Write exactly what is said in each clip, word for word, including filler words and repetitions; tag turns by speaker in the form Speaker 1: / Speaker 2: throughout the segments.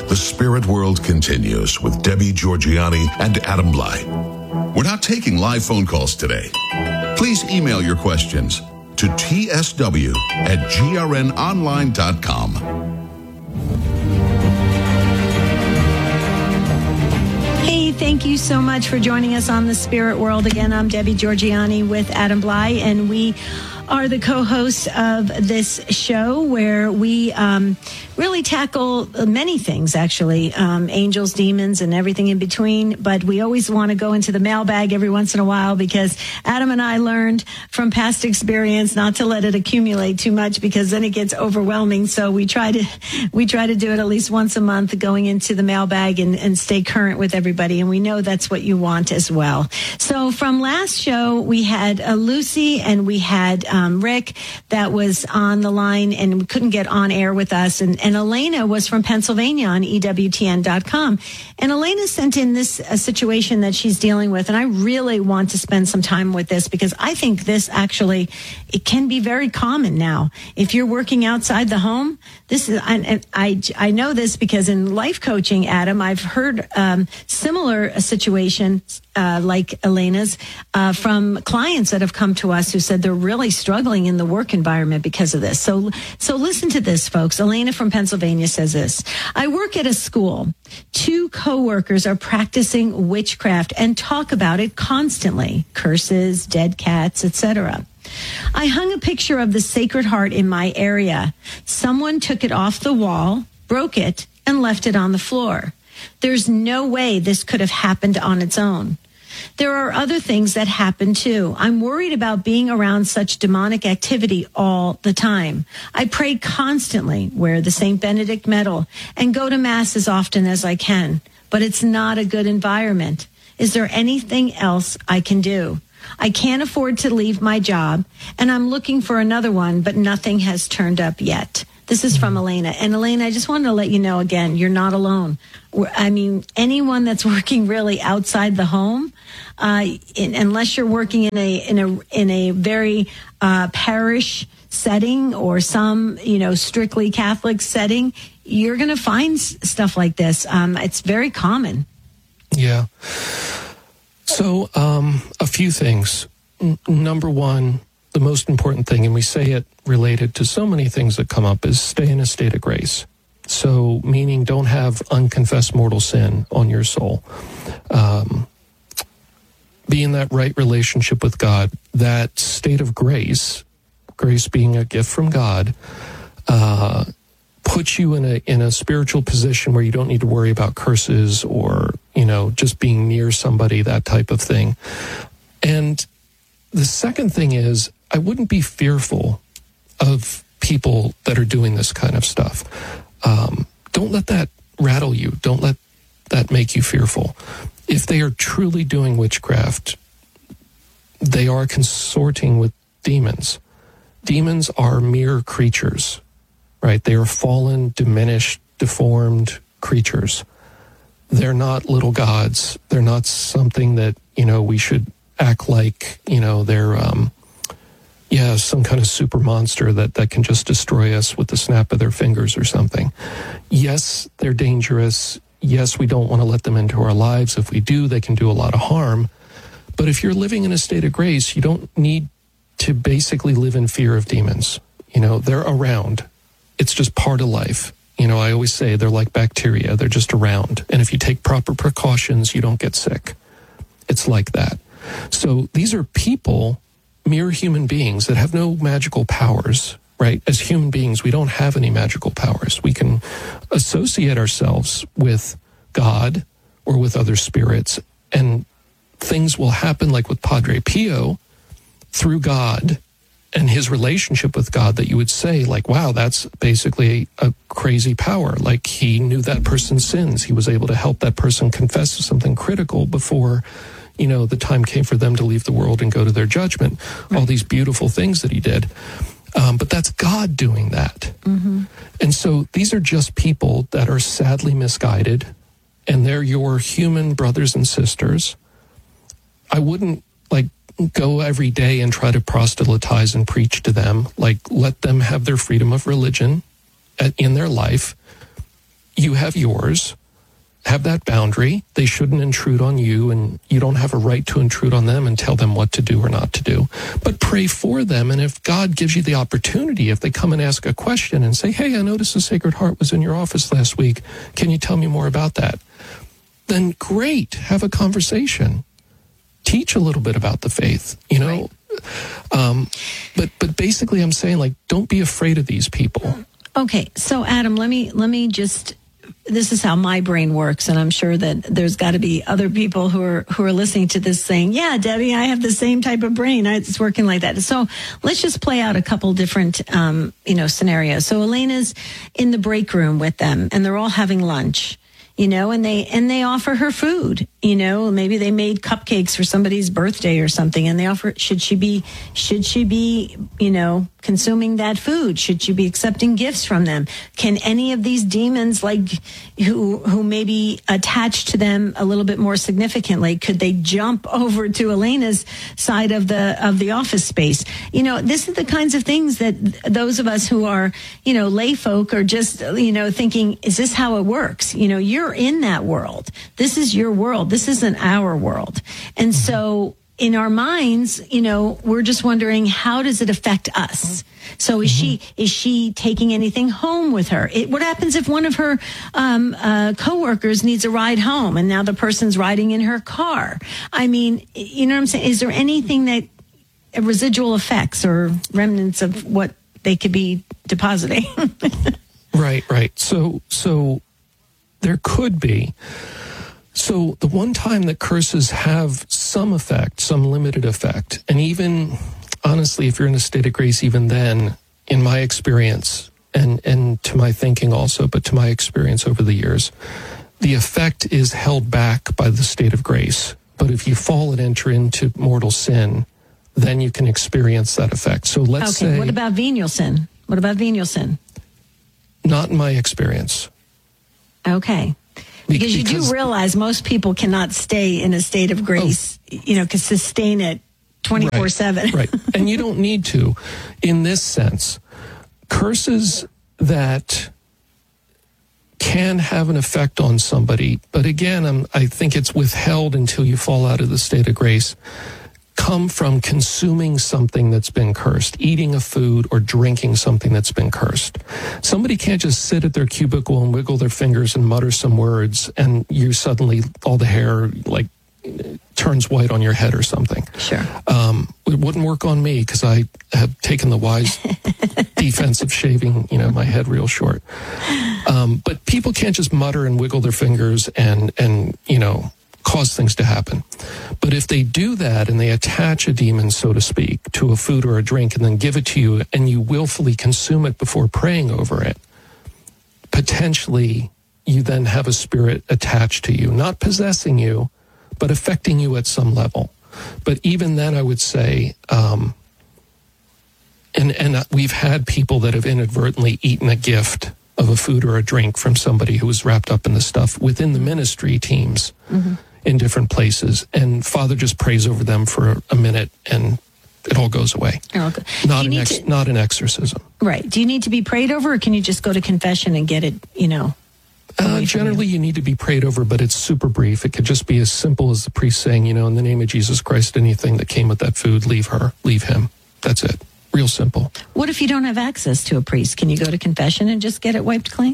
Speaker 1: The Spirit World continues with Debbie Georgianni and Adam Blai. We're not taking live phone calls today. Please email your questions to t s w at g r n online dot com.
Speaker 2: Hey, thank you so much for joining us on The Spirit World. Again, I'm Debbie Georgianni with Adam Blai, and we are the co-hosts of this show where we um, really tackle many things, actually, um, angels, demons, and everything in between. But we always want to go into the mailbag every once in a while because Adam and I learned from past experience not to let it accumulate too much because then it gets overwhelming. So we try to we try to do it at least once a month, going into the mailbag and, and stay current with everybody. And we know that's what you want as well. So from last show, we had uh, Lucy and we had um, Rick that was on the line and couldn't get on air with us. And, and Elena was from Pennsylvania on E W T N dot com. And Elena sent in this a situation that she's dealing with. And I really want to spend some time with this because I think this actually, it can be very common now. If you're working outside the home, this is, I, I, I know this because in life coaching, Adam, I've heard um, similar situations uh, like Elena's uh, from clients that have come to us who said they're really struggling in the work environment because of this. So, so listen to this, folks. Elena from Pennsylvania says this. I work at a school. Two coworkers are practicing witchcraft and talk about it constantly. Curses, dead cats, et cetera. I hung a picture of the Sacred Heart in my area. Someone took it off the wall, broke it, and left it on the floor. There's no way this could have happened on its own. There are other things that happen too. I'm worried about being around such demonic activity all the time. I pray constantly, wear the Saint Benedict medal, and go to Mass as often as I can. But it's not a good environment. Is there anything else I can do? I can't afford to leave my job, and I'm looking for another one, but nothing has turned up yet. This is from Elena. And Elena, I just wanted to let you know again, you're not alone. I mean, anyone that's working really outside the home, uh, in, unless you're working in a in a in a very uh, parish setting or some, you know, strictly Catholic setting, you're going to find s- stuff like this. Um, it's very common.
Speaker 3: Yeah. So, um, a few things. N- number one, the most important thing, and we say it related to so many things that come up, is stay in a state of grace. So, meaning don't have unconfessed mortal sin on your soul. Um, be in that right relationship with God. That state of grace, grace being a gift from God, uh, puts you in a in a spiritual position where you don't need to worry about curses or, you know, just being near somebody, that type of thing. And the second thing is, I wouldn't be fearful of people that are doing this kind of stuff. Um, don't let that rattle you. Don't let that make you fearful. If they are truly doing witchcraft, they are consorting with demons. Demons are mere creatures, right? They are fallen, diminished, deformed creatures. They're not little gods. They're not something that, you know, we should act like, you know, they're, um, yeah, some kind of super monster that, that can just destroy us with the snap of their fingers or something. Yes, they're dangerous. Yes, we don't want to let them into our lives. If we do, they can do a lot of harm. But if you're living in a state of grace, you don't need to basically live in fear of demons. You know, they're around. It's just part of life. You know, I always say they're like bacteria. They're just around. And if you take proper precautions, you don't get sick. It's like that. So these are people, mere human beings that have no magical powers, right? As human beings, we don't have any magical powers. We can associate ourselves with God or with other spirits, and things will happen like with Padre Pio through God and his relationship with God that you would say, like, wow, that's basically a crazy power. Like, he knew that person's sins. He was able to help that person confess to something critical before, you know, the time came for them to leave the world and go to their judgment. Right. All these beautiful things that he did. Um, but that's God doing that. Mm-hmm. And so these are just people that are sadly misguided, and they're your human brothers and sisters. I wouldn't, like, go every day and try to proselytize and preach to them. Like, let them have their freedom of religion at, in their life. you have yours. Have that boundary. They shouldn't intrude on you, and you don't have a right to intrude on them and tell them what to do or not to do. But pray for them, and if God gives you the opportunity, if they come and ask a question and say, hey, I noticed the Sacred Heart was in your office last week. Can you tell me more about that? Then great, have a conversation. Teach a little bit about the faith, you know. Right. Um, but but basically I'm saying, like, don't be afraid of these people.
Speaker 2: Okay, so Adam, let me let me just... This is how my brain works, and I'm sure that there's got to be other people who are who are listening to this saying, yeah, Debbie, I have the same type of brain. It's working like that. So let's just play out a couple different, um, you know, scenarios. So Elena's in the break room with them, and they're all having lunch, you know, and they and they offer her food. You know, maybe they made cupcakes for somebody's birthday or something, and they offer, should she be, should she be, you know, consuming that food? Should she be accepting gifts from them? Can any of these demons, like, who, who maybe attached to them a little bit more significantly, could they jump over to Elena's side of the, of the office space? You know, this is the kinds of things that those of us who are, you know, lay folk are just, you know, thinking, is this how it works? You know, you're in that world. This is your world. This isn't our world. And so in our minds, you know, we're just wondering, how does it affect us? So is mm-hmm. she is she taking anything home with her? It, what happens if one of her um, uh, coworkers needs a ride home, and now the person's riding in her car? I mean, you know what I'm saying? Is there anything that uh, residual effects or remnants of what they could be depositing?
Speaker 3: Right, right. So, so there could be. So the one time that curses have some effect, some limited effect, and even, honestly, if you're in a state of grace, even then, in my experience, and, and to my thinking also, but to my experience over the years, the effect is held back by the state of grace. But if you fall and enter into mortal sin, then you can experience that effect. So let's
Speaker 2: okay,
Speaker 3: say...
Speaker 2: what about venial sin? What about venial sin?
Speaker 3: Not in my experience.
Speaker 2: Okay. Because you
Speaker 3: because,
Speaker 2: do realize most people cannot stay in a state of grace, oh, you know, can sustain it twenty-four seven.
Speaker 3: Right, right. And you don't need to. In this sense, curses that can have an effect on somebody, but again, I'm, I think it's withheld until you fall out of the state of grace, come from consuming something that's been cursed, eating a food or drinking something that's been cursed. Somebody can't just sit at their cubicle and wiggle their fingers and mutter some words, and you suddenly, all the hair, like, turns white on your head or something.
Speaker 2: Sure.
Speaker 3: Um, it wouldn't work on me because I have taken the wise defense of shaving, you know, my head real short. Um, but people can't just mutter and wiggle their fingers and, and, you know, cause things to happen. But if they do that and they attach a demon, so to speak, to a food or a drink and then give it to you and you willfully consume it before praying over it, potentially you then have a spirit attached to you, not possessing you, but affecting you at some level. But even then, I would say, um, and, and we've had people that have inadvertently eaten a gift of a food or a drink from somebody who was wrapped up in the stuff within the ministry teams. Mm-hmm. In different places, and Father just prays over them for a minute, and it all goes away.
Speaker 2: Okay.
Speaker 3: Not an ex- to, not an exorcism.
Speaker 2: Right. Do you need to be prayed over, or can you just go to confession and get it, you know?
Speaker 3: Uh, generally, you. you need to be prayed over, but it's super brief. It could just be as simple as the priest saying, you know, in the name of Jesus Christ, anything that came with that food, leave her, leave him. That's it. Real simple.
Speaker 2: What if you don't have access to a priest? Can you go to confession and just get it wiped clean?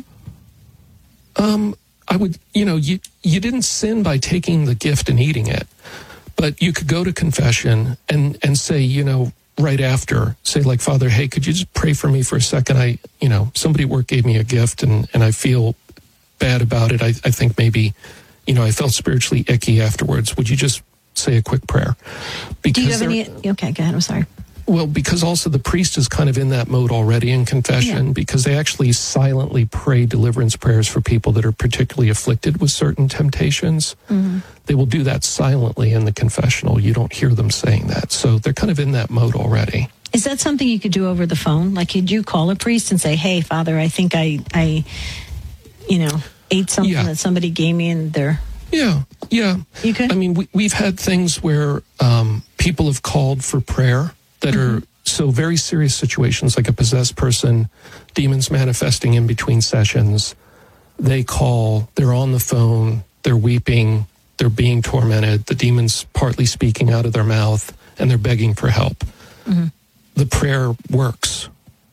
Speaker 3: Um... I would, you know, you, you didn't sin by taking the gift and eating it, but you could go to confession and, and say, you know, right after, say like, Father, hey, could you just pray for me for a second? I, you know, somebody at work gave me a gift and, and I feel bad about it. I, I think maybe, you know, I felt spiritually icky afterwards. Would you just say a quick prayer?
Speaker 2: Because Do you have any, okay, go ahead, I'm sorry.
Speaker 3: Well, because also the priest is kind of in that mode already in confession, yeah. because they actually silently pray deliverance prayers for people that are particularly afflicted with certain temptations. Mm-hmm. They will do that silently in the confessional. You don't hear them saying that. So they're kind of in that mode already.
Speaker 2: Is that something you could do over the phone? Like, could you call a priest and say, hey, Father, I think I, I you know, ate something yeah. that somebody gave me and they're...
Speaker 3: Yeah, yeah.
Speaker 2: You could?
Speaker 3: I mean, we, we've had things where um, people have called for prayer that mm-hmm. are so very serious situations, like a possessed person, demons manifesting in between sessions, they call, they're on the phone, they're weeping, they're being tormented, the demon's partly speaking out of their mouth, and they're begging for help. Mm-hmm. The prayer works.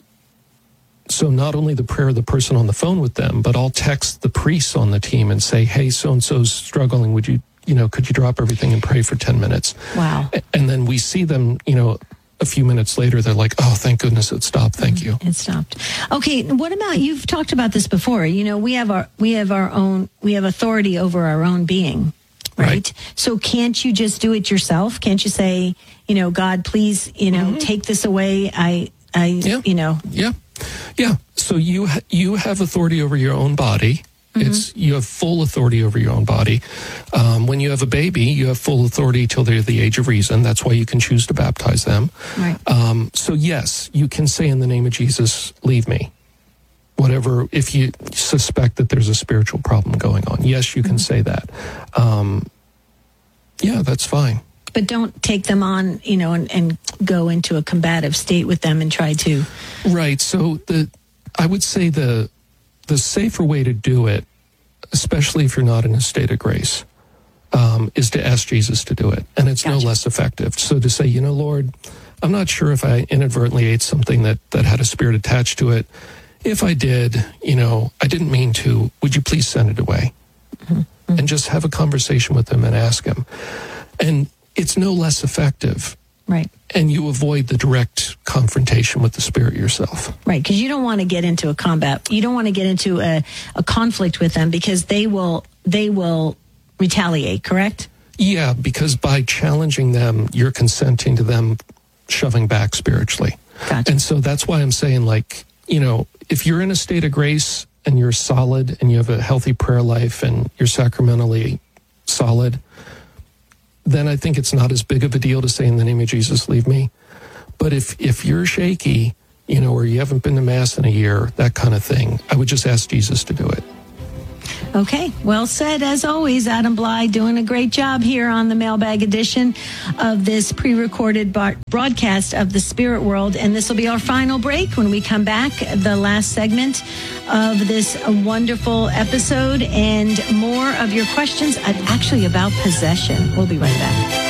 Speaker 3: So not only the prayer of the person on the phone with them, but I'll text the priests on the team and say, hey, so-and-so's struggling. Would you, you know, could you drop everything and pray for ten minutes?
Speaker 2: Wow.
Speaker 3: And then we see them, you know, a few minutes later, they're like, oh, thank goodness it stopped. Thank you.
Speaker 2: It stopped. Okay. What about, you've talked about this before. You know, we have our, we have our own, we have authority over our own being, right? right? So can't you just do it yourself? Can't you say, you know, God, please, you know, mm-hmm. take this away. I, I, yeah. you know.
Speaker 3: Yeah. Yeah. So you, ha- you have authority over your own body. Mm-hmm. It's, you have full authority over your own body. Um, when you have a baby, you have full authority till they're the age of reason. That's why you can choose to baptize them.
Speaker 2: Right.
Speaker 3: Um, so yes, you can say in the name of Jesus, leave me. Whatever, if you suspect that there's a spiritual problem going on, yes, you can mm-hmm. say that. Um, yeah, that's fine.
Speaker 2: But don't take them on, you know, and, and go into a combative state with them and try to.
Speaker 3: Right. So the, I would say the, the safer way to do it, especially if you're not in a state of grace, um, is to ask Jesus to do it. And it's gotcha. no less effective. So to say, you know, Lord, I'm not sure if I inadvertently ate something that, that had a spirit attached to it. If I did, you know, I didn't mean to. Would you please send it away? Mm-hmm. Mm-hmm. And just have a conversation with him and ask him. And it's no less effective.
Speaker 2: Right.
Speaker 3: And you avoid the direct confrontation with the spirit yourself.
Speaker 2: Right, because you don't want to get into a combat. You don't want to get into a, a conflict with them because they will they will retaliate, correct?
Speaker 3: Yeah, because by challenging them, you're consenting to them shoving back spiritually.
Speaker 2: Gotcha.
Speaker 3: And so that's why I'm saying, like, you know, if you're in a state of grace and you're solid and you have a healthy prayer life and you're sacramentally solid, then I think it's not as big of a deal to say in the name of Jesus, leave me. But if, if you're shaky, you know, or you haven't been to Mass in a year, that kind of thing, I would just ask Jesus to do it.
Speaker 2: Okay, well said. As always, Adam Blai doing a great job here on the Mailbag edition of this pre-recorded bar- broadcast of the Spirit World. And this will be our final break. When we come back, the last segment of this wonderful episode and more of your questions actually about possession. We'll be right back.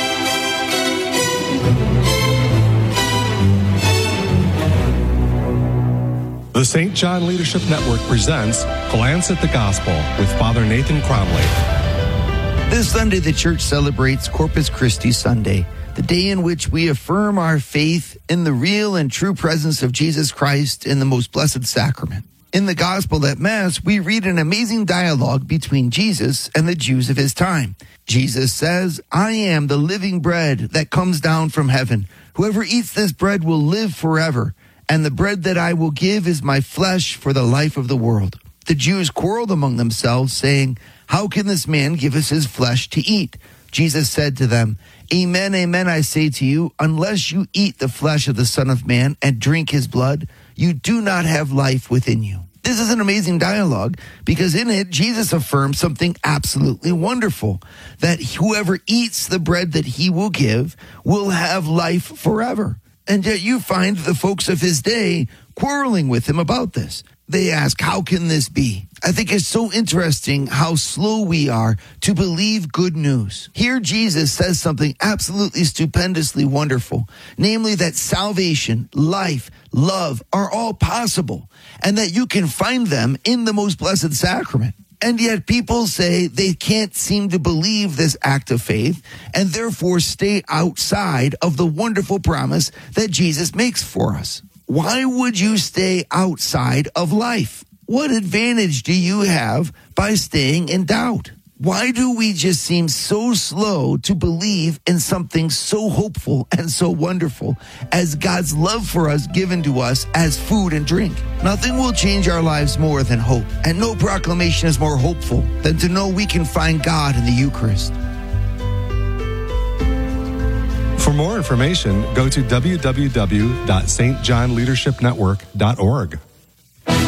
Speaker 4: The Saint John Leadership Network presents Glance at the Gospel with Father Nathan Cromley.
Speaker 5: This Sunday, the Church celebrates Corpus Christi Sunday, the day in which we affirm our faith in the real and true presence of Jesus Christ in the most blessed sacrament. In the Gospel at Mass, we read an amazing dialogue between Jesus and the Jews of his time. Jesus says, I am the living bread that comes down from heaven. Whoever eats this bread will live forever. And the bread that I will give is my flesh for the life of the world. The Jews quarreled among themselves, saying, how can this man give us his flesh to eat? Jesus said to them, Amen, amen, I say to you, unless you eat the flesh of the Son of Man and drink his blood, you do not have life within you. This is an amazing dialogue because in it, Jesus affirms something absolutely wonderful, that whoever eats the bread that he will give will have life forever. And yet you find the folks of his day quarreling with him about this. They ask, how can this be? I think it's so interesting how slow we are to believe good news. Here Jesus says something absolutely stupendously wonderful, namely that salvation, life, love are all possible, and that you can find them in the most blessed sacrament. And yet people say they can't seem to believe this act of faith and therefore stay outside of the wonderful promise that Jesus makes for us. Why would you stay outside of life? What advantage do you have by staying in doubt? Why do we just seem so slow to believe in something so hopeful and so wonderful as God's love for us given to us as food and drink? Nothing will change our lives more than hope, and no proclamation is more hopeful than to know we can find God in the Eucharist.
Speaker 4: For more information, go to w w w dot s t john leadership network dot org.